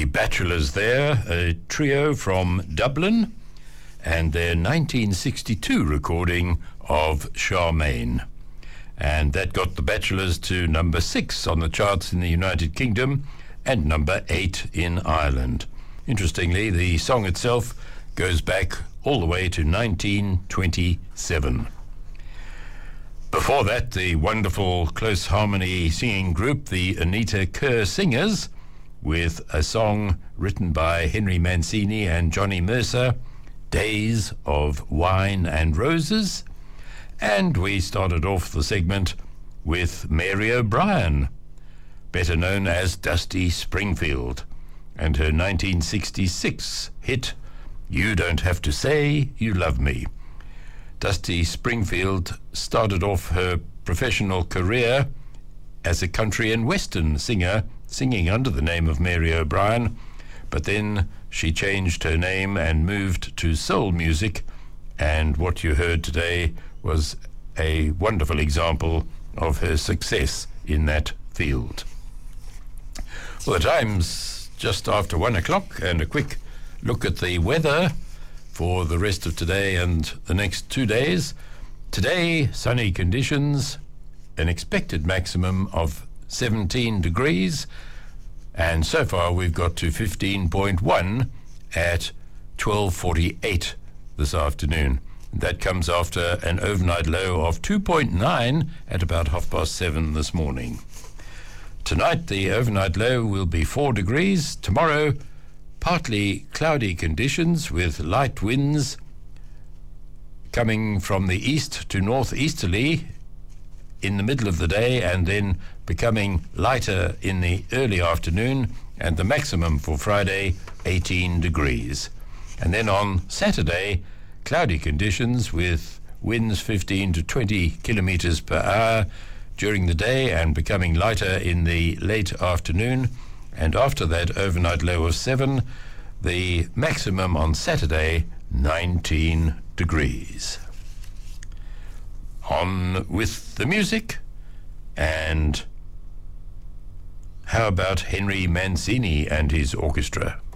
The Bachelors there, a trio from Dublin, and their 1962 recording of Charmaine. And that got the Bachelors to number 6 on the charts in the United Kingdom and number 8 in Ireland. Interestingly, the song itself goes back all the way to 1927. Before that, the wonderful close harmony singing group, the Anita Kerr Singers, with a song written by Henry Mancini and Johnny Mercer, Days of Wine and Roses. And we started off the segment with Mary O'Brien, better known as Dusty Springfield, and her 1966 hit, You Don't Have to Say You Love Me. Dusty Springfield started off her professional career as a country and western singer, singing under the name of Mary O'Brien, but then she changed her name and moved to soul music, and what you heard today was a wonderful example of her success in that field. Well, the time's just after 1 o'clock, and a quick look at the weather for the rest of today and the next 2 days. Today, sunny conditions, an expected maximum of 17 degrees, and so far we've got to 15.1 at 12:48 this afternoon. That comes after an overnight low of 2.9 at about 7:30 this morning. Tonight the overnight low will be 4 degrees. Tomorrow, partly cloudy conditions with light winds coming from the east to northeasterly in the middle of the day, and then becoming lighter in the early afternoon, and the maximum for Friday 18 degrees. And then on Saturday, cloudy conditions with winds 15 to 20 kilometers per hour during the day and becoming lighter in the late afternoon. And after that overnight low of 7, the maximum on Saturday 19 degrees. On with the music, and how about Henry Mancini and his orchestra?